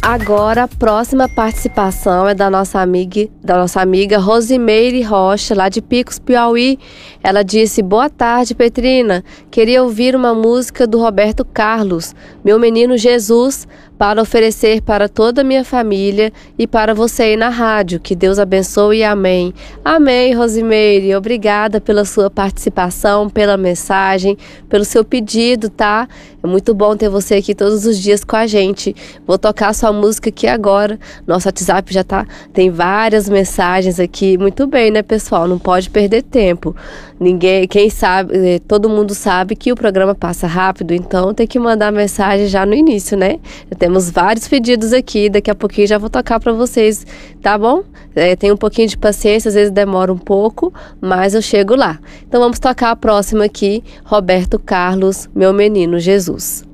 Agora, a próxima participação é da nossa amiga Rosimeire Rocha, lá de Picos, Piauí. Ela disse: boa tarde, Petrina. Queria ouvir uma música do Roberto Carlos, Meu Menino Jesus, para oferecer para toda a minha família e para você aí na rádio. Que Deus abençoe, amém. Amém, Rosimeire. Obrigada pela sua participação, pela mensagem, pelo seu pedido, tá? É muito bom ter você aqui todos os dias com a gente. Vou tocar sua música aqui agora. Nosso WhatsApp já tem várias mensagens aqui. Muito bem, né, pessoal? Não pode perder tempo. Quem sabe, todo mundo sabe que o programa passa rápido, então tem que mandar mensagem já no início, né? Temos vários pedidos aqui, daqui a pouquinho já vou tocar para vocês, tá bom? Tem um pouquinho de paciência, às vezes demora um pouco, mas eu chego lá. Então vamos tocar a próxima aqui, Roberto Carlos, Meu Menino Jesus.